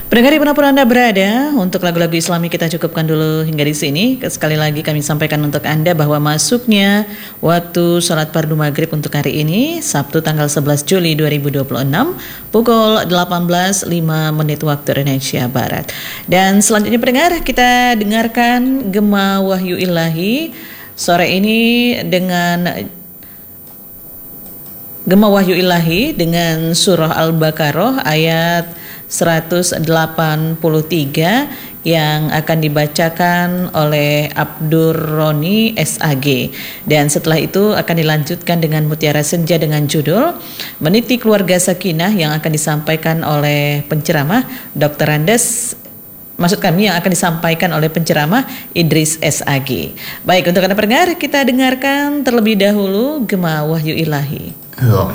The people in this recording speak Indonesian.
Pendengar dimanapun Anda berada, untuk lagu-lagu Islami kita cukupkan dulu hingga di sini. Sekali lagi kami sampaikan untuk Anda bahwa masuknya waktu sholat fardu maghrib untuk hari ini, Sabtu tanggal 11 Juli 2026, pukul 18.05 waktu Indonesia Barat. Dan selanjutnya pendengar, kita dengarkan Gema Wahyu Ilahi sore ini dengan Gema Wahyu Ilahi dengan surah Al-Baqarah ayat 183 yang akan dibacakan oleh Abdur Roni SAG, dan setelah itu akan dilanjutkan dengan Mutiara Senja dengan judul Meniti Keluarga Sakinah yang akan disampaikan oleh penceramah Dr. Andes, maksud kami yang akan disampaikan oleh penceramah Idris SAG. Baik, untuk Anda pendengar, kita dengarkan terlebih dahulu Gema Wahyu Ilahi.